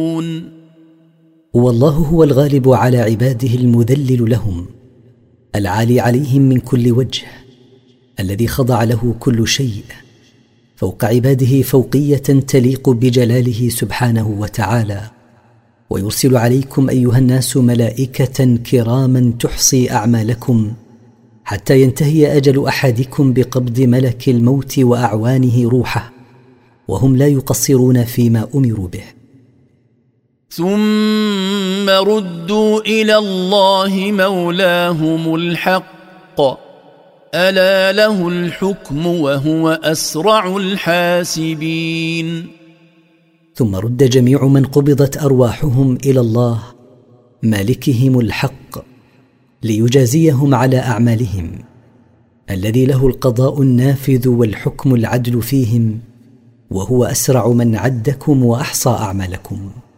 والله هو الغالب على عباده المذلل لهم، العالي عليهم من كل وجه، الذي خضع له كل شيء، فوق عباده فوقية تليق بجلاله سبحانه وتعالى. ويرسل عليكم أيها الناس ملائكة كراما تحصي أعمالكم، حتى ينتهي أجل أحدكم بقبض ملك الموت وأعوانه روحه، وهم لا يقصرون فيما أمروا به. ثم ردوا إلى الله مولاهم الحق، ألا له الحكم وهو أسرع الحاسبين. ثم رد جميع من قبضت أرواحهم إلى الله مالكهم الحق ليجازيهم على أعمالهم، الذي له القضاء النافذ والحكم العدل فيهم، وهو أسرع من عدكم وأحصى أعمالكم.